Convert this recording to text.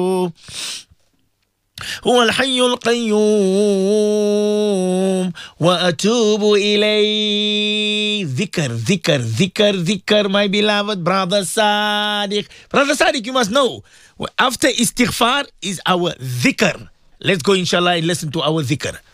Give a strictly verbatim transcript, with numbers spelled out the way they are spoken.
هو الحي القيوم وأتوب إليه. Zikr, zikr, zikr, zikr, my beloved brother Sadiq. Brother Sadiq, you must know, after istighfar is our zikr. Let's go, inshallah, and listen to our zikr.